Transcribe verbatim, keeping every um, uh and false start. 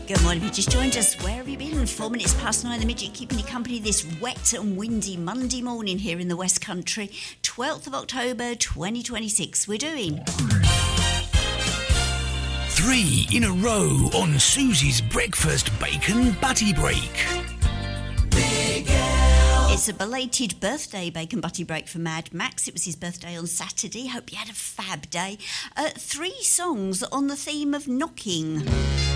Good morning, if you just joined us. Where have you been? Four minutes past nine, the midget keeping you company this wet and windy Monday morning here in the West Country. twelfth of October, twenty twenty-six. We're doing three in a row on Susie's Breakfast Bacon Butty Break. It's a belated birthday bacon butty break for Mad Max. It was his birthday on Saturday. Hope you had a fab day. Uh, three songs on the theme of knocking.